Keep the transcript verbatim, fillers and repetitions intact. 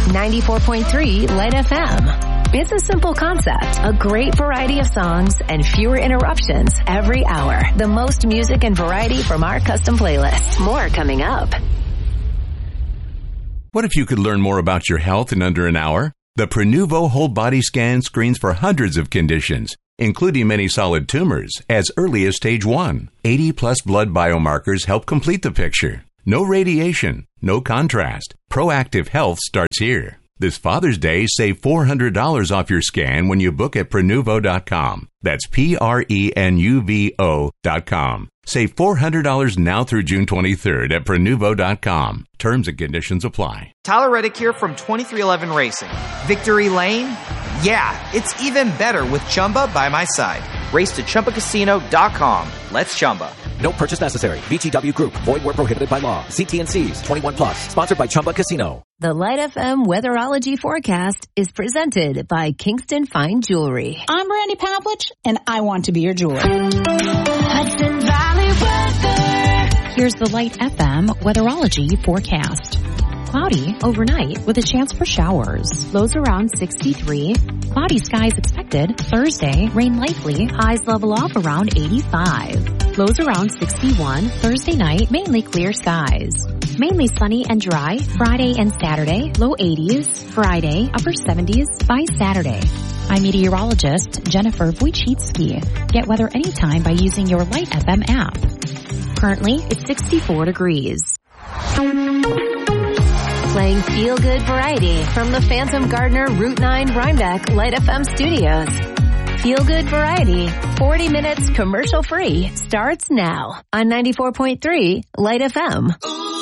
ninety-four point three Light F M. It's a simple concept, a great variety of songs, and fewer interruptions every hour. The most music and variety from our custom playlist. More coming up. What if you could learn more about your health in under an hour? The Prenuvo Whole Body Scan screens for hundreds of conditions, including many solid tumors, as early as stage one. eighty plus blood biomarkers help complete the picture. No radiation, no contrast. Proactive health starts here. This Father's Day, save four hundred dollars off your scan when you book at Prenuvo dot com. That's P R E N U V O dot com. Save four hundred dollars now through June twenty-third at Prenuvo dot com. Terms and conditions apply. Tyler Reddick here from twenty-three eleven Racing. Victory Lane? Yeah, it's even better with Chumba by my side. Race to Chumba Casino dot com. Let's Chumba. No purchase necessary. V G W Group. Void where prohibited by law. See T and C's. twenty-one plus. Sponsored by Chumba Casino. The Light F M Weatherology Forecast is presented by Kingston Fine Jewelry. I'm Brandy Pavlich, and I want to be your jeweler. Hudson Valley Weather. Here's the Light F M Weatherology Forecast. Cloudy overnight with a chance for showers. Lows around sixty-three. Cloudy skies expected. Thursday, rain likely. Highs level off around eighty-five. Lows around sixty-one. Thursday night, mainly clear skies. Mainly sunny and dry. Friday and Saturday, low eighties. Friday, upper seventies by Saturday. I'm meteorologist Jennifer Wojcicki. Get weather anytime by using your Light F M app. Currently, it's sixty-four degrees. Playing feel-good variety from the Phantom Gardener Route nine Rhinebeck Light F M studios. Feel-good variety, forty minutes commercial-free, starts now on ninety-four point three Light F M.